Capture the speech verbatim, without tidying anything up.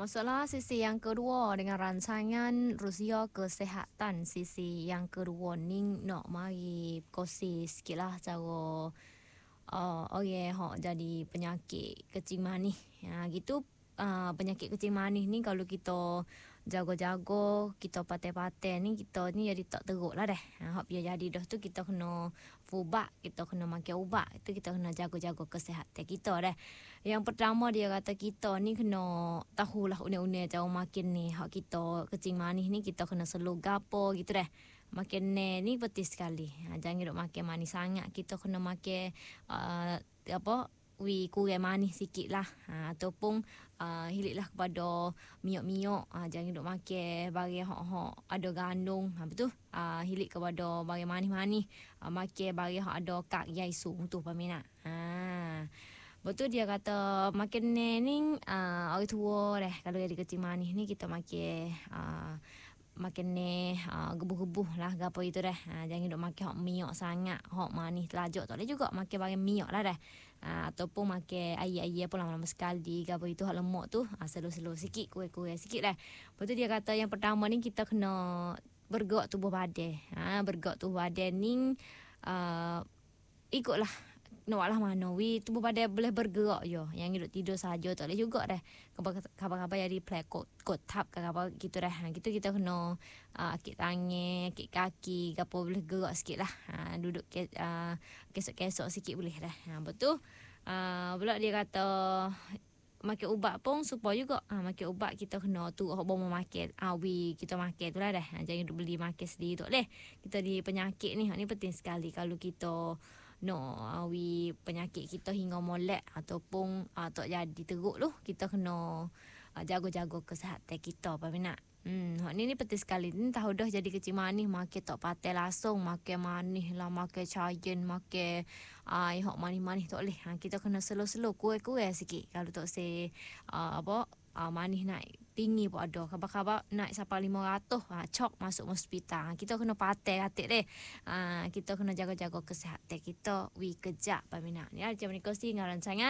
Masalah sisi yang kedua dengan rancangan Rusia Kesihatan. Sisi yang kedua ni nak mari kongsi sikit lah cara uh, orang hok jadi penyakit kencing manis. Ha, gitu uh, penyakit kencing manis ni kalau kita jago-jago, kita patai-patai ni, kita ni jadi tak teruk lah dah. Ha, hok biar jadi dah tu kita kena ubat, kita kena makan ubat. Itu kita kena jago-jago kesihatan kita dah. Yang pertama dia kata kita ni kena tahulah une-une cara makan ni. Hak kita kencing manis ni kita kena slow gapo gitu dah. Makan ni ni penting sekali. Ha, jangan duk makan manis sangat. Kita kena makan uh, apa wi kurang manis sikit lah. Ha, ataupun uh, hiliklah kepada minyak-minyak. Ha, jangan duk makan barang hok-hok ada gandum. Ha, betul? Uh, hilik kepada barang manis-manis. Uh, makan barang hok ada kak yaisu tu peminat. Ha. Betul dia kata makan ni ni uh, orang tua dah. Kalau jadi kencing manis ni kita makan uh, makan ni uh, gebuh-gebuh lah gapo itu dah. Ha, jangan duk makan hok minyak sangat, hok manis lajak tak boleh juga makan barang minyak lah dah. Ha, ataupun makan air-air pun lama-lama sekali gapo itu hok lemak tu, ha, slow-slow sikit, kurang-kurang sikit dah. Betul dia kata yang pertama ni kita kena bergerak tubuh badan. Ha, bergerak tubuh badan ni uh, ikutlah nak lah mana wi tubuh badan boleh bergerak je. Yang duduk tidur saja tak boleh juga dah. Khabar-khabar jadi play kot kot tap khabar gitu dah. Ha, gitu kita kena uh, akik tangan, akik kaki, gapo boleh gerak sikit lah. Ha, duduk ke, uh, kesok-kesok sikit boleh dah. Ha, betul. Uh, pula dia kata makan ubat pun supaya juga. Ha, makan ubat kita kena tu hok bomo makan. Awi ha, kita makan tu lah dah. Ha, jangan duk beli makan sendiri tak boleh. Kita di penyakit ni, hak ni penting sekali kalau kita no awi penyakit kita hingga molek ataupun uh, tak jadi teruk tu, kita kena uh, jago-jago kesihatan kita apa nak. Hmm, hak ni ni penting sekali. Ni tahu dah jadi kencing manis makan tak patai langsung, makan manis lah, makan cayen, makan ai uh, hak manis-manis tak boleh. Ha, kita kena slow-slow, kurang-kurang sikit. Kalau tak se uh, apa uh, manis naik tinggi pun ada. Khabar-khabar naik sampai lima ratus. Ha, cok masuk hospital. Ha, kita kena patai katik deh. Ha, kita kena jaga-jaga kesihatan kita. Wi kejap peminat. Ni macam ni kongsi dengan rancangan